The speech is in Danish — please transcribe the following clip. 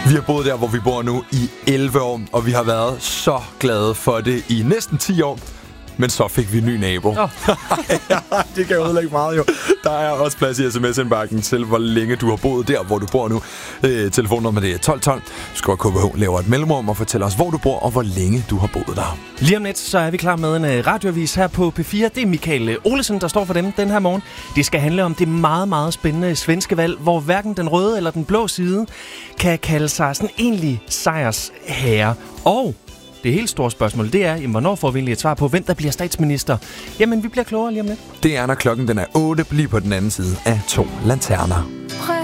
Vi har boet der, hvor vi bor nu i 11 år, og vi har været så glade for det i næsten 10 år. Men så fik vi en ny nabo. Ja, det kan jo ødelægge meget jo. Der er også plads i sms-indbakken til, hvor længe du har boet der, hvor du bor nu. Telefonnummer det er 1212. Skriv KBH, laver et mellemrum og fortæller os, hvor du bor og hvor længe du har boet der. Lige om lidt, så er vi klar med en radioavis her på P4. Det er Michael Olesen, der står for dem den her morgen. Det skal handle om det meget, meget spændende svenske valg, hvor hverken den røde eller den blå side kan kalde sig sådan egentlig sejrsherre. Og det helt store spørgsmål, det er, jamen, hvornår får vi egentlig et svar på, hvem der bliver statsminister? Jamen, vi bliver klogere lige om lidt. Det er, når klokken den er 8, lige på den anden side af 2 lanterner.